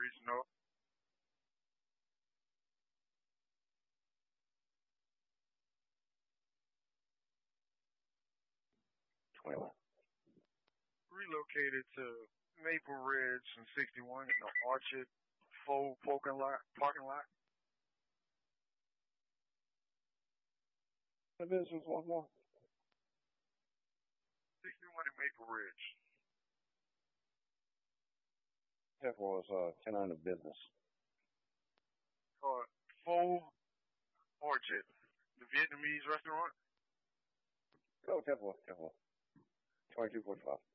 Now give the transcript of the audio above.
Streets North. 21. Relocated to Maple Ridge and 61 in the Orchard Full parking lot. The business once more. 61 in Maple Ridge. That was 10 on the business. Full Orchard, the Vietnamese restaurant. Go, 10-4. 2245.